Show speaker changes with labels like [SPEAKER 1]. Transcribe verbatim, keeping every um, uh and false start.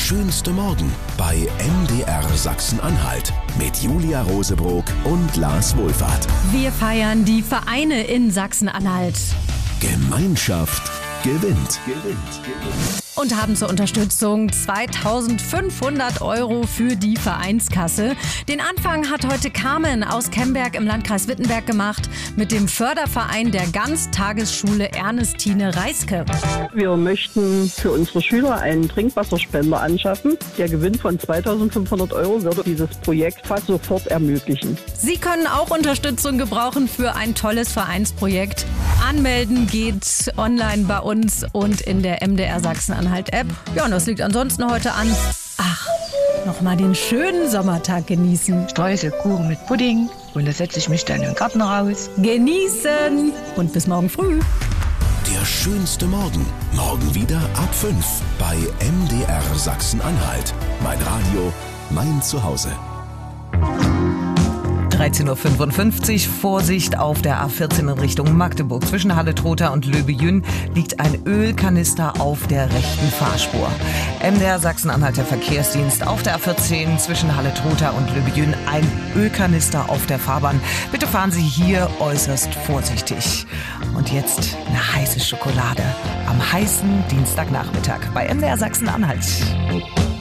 [SPEAKER 1] schönste Morgen bei M D R Sachsen-Anhalt mit Julia Rosebrock und Lars Wohlfahrt.
[SPEAKER 2] Wir feiern die Vereine in Sachsen-Anhalt.
[SPEAKER 1] Gemeinschaft gewinnt. Gewinnt, gewinnt.
[SPEAKER 2] Und haben zur Unterstützung zweitausendfünfhundert Euro für die Vereinskasse. Den Anfang hat heute Carmen aus Kemberg im Landkreis Wittenberg gemacht mit dem Förderverein der Ganztagesschule Ernestine Reiske.
[SPEAKER 3] Wir möchten für unsere Schüler einen Trinkwasserspender anschaffen. Der Gewinn von zweitausendfünfhundert Euro würde dieses Projekt fast sofort ermöglichen.
[SPEAKER 2] Sie können auch Unterstützung gebrauchen für ein tolles Vereinsprojekt. Anmelden geht online bei uns und in der M D R Sachsen-Anhalt-App. Ja, und das liegt ansonsten heute an. Ach, nochmal den schönen Sommertag genießen.
[SPEAKER 4] Streuselkuchen mit Pudding und da setze ich mich dann im Garten raus.
[SPEAKER 2] Genießen und bis morgen früh.
[SPEAKER 1] Der schönste Morgen. Morgen wieder ab fünf bei M D R Sachsen-Anhalt. Mein Radio, mein Zuhause.
[SPEAKER 5] dreizehn Uhr fünfundfünfzig, Vorsicht auf der A vierzehn in Richtung Magdeburg. Zwischen Halle-Trotha und Löbejün liegt ein Ölkanister auf der rechten Fahrspur. M D R Sachsen-Anhalt, der Verkehrsdienst auf der A vierzehn zwischen Halle-Trotha und Löbejün. Ein Ölkanister auf der Fahrbahn. Bitte fahren Sie hier äußerst vorsichtig. Und jetzt eine heiße Schokolade am heißen Dienstagnachmittag bei M D R Sachsen-Anhalt.